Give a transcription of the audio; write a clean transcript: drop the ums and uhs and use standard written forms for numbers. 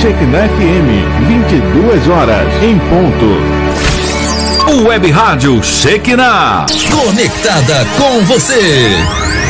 Shekinah FM, 22 horas em ponto. Web Rádio Shekinah, conectada com você.